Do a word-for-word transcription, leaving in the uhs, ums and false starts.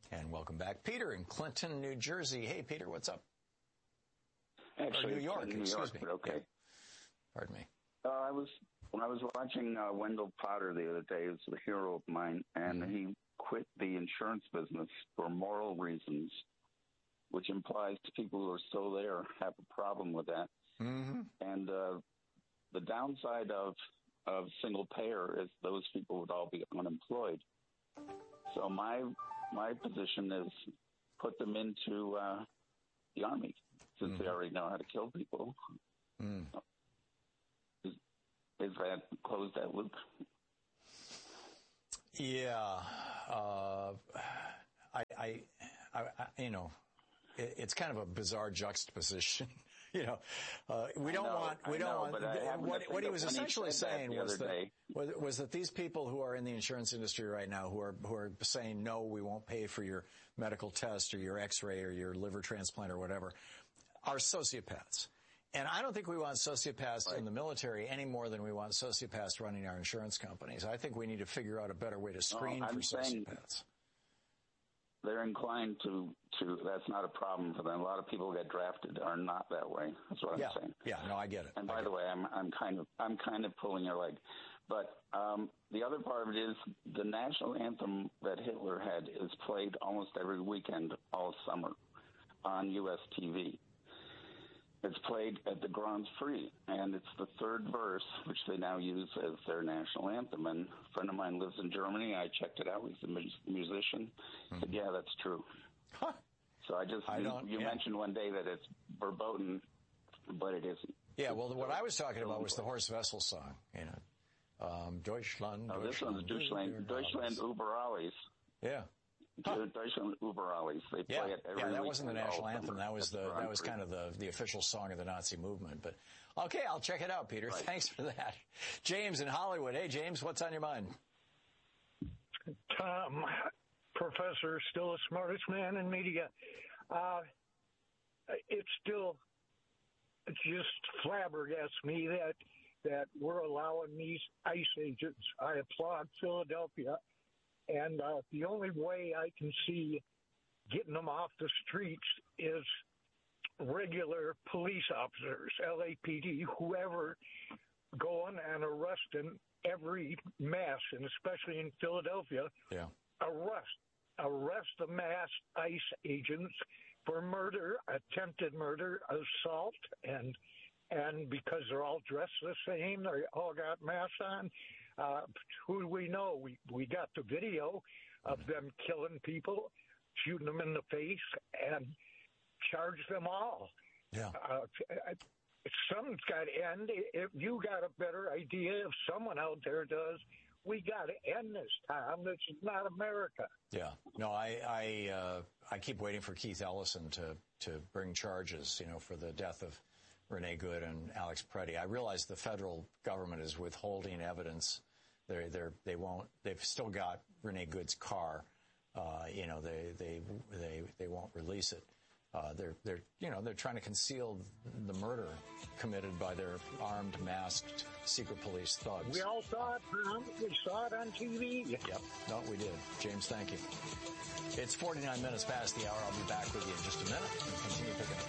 And welcome back. Peter in Clinton, New Jersey. Hey, Peter, what's up? Actually, or New York, New excuse York, me. But okay. Yeah. Pardon me. Uh, I was when I was watching uh, Wendell Potter the other day. He was a hero of mine, and mm-hmm. he quit the insurance business for moral reasons, which implies people who are still there have a problem with that. Mm-hmm. And uh, the downside of of single payer is those people would all be unemployed. So my my position is put them into uh, the Army, since mm-hmm. they already know how to kill people. Mm. Is, is that close that loop? Yeah, uh, I, I, I, I, you know, it, it's kind of a bizarre juxtaposition. You know, uh, we don't know, want, we I don't know, want, but I what, what he was essentially he saying that was that, day. was, was that these people who are in the insurance industry right now, who are, who are saying, no, we won't pay for your medical test or your x-ray or your liver transplant or whatever, are sociopaths. And I don't think we want sociopaths right. in the military any more than we want sociopaths running our insurance companies. I think we need to figure out a better way to screen no, for saying sociopaths. They're inclined to, to, that's not a problem for them. A lot of people get drafted are not that way. That's what yeah. I'm saying. Yeah, no, I get it. And by the it. way, I'm, I'm kind of, I'm kind of pulling your leg. But, um, the other part of it is the national anthem that Hitler had is played almost every weekend all summer on U S T V. It's played at the Grand Prix, and it's the third verse, which they now use as their national anthem. And a friend of mine lives in Germany. I checked it out. He's a musician. Mm-hmm. Said, yeah, that's true. Huh. So I just, I you, don't, you yeah. mentioned one day that it's verboten, but it isn't. Yeah, well, what I was talking about was the Horst Wessel song, you know. Um, Deutschland, oh, this one's Deutschland, Deutschland über alles. Yeah. Huh. Deutschland über alles. They play yeah, it every yeah, that week wasn't the national anthem. Summer. That was the that was kind of the the official song of the Nazi movement. But okay, I'll check it out, Peter. Right. Thanks for that. James in Hollywood. Hey, James, what's on your mind? Tom, professor, still the smartest man in media. Uh, it's still it's just flabbergasts me that that we're allowing these ICE agents. I applaud Philadelphia. And uh, the only way I can see getting them off the streets is regular police officers, L A P D, whoever, going and arresting every mass, and especially in Philadelphia, yeah. arrest, arrest the mass ICE agents for murder, attempted murder, assault, and and because they're all dressed the same, they all got masks on. Uh, who do we know? We we got the video of them killing people, shooting them in the face, and charge them all. Yeah. Uh, something's got to end. If you got a better idea, if someone out there does, we got to end this, Tom. This is not America. Yeah. No, I I uh, I keep waiting for Keith Ellison to to bring charges, you know, for the death of Renee Good and Alex Preddy. I realize the federal government is withholding evidence. They're, they're, they won't, they've still got Renee Good's car. Uh, you know, they, they, they, they won't release it. Uh, they're, they're, you know, they're trying to conceal the murder committed by their armed, masked, secret police thugs. We all saw it, Tom. We saw it on T V. Yep. No, we did. James, thank you. It's forty-nine minutes past the hour. I'll be back with you in just a minute and continue picking up.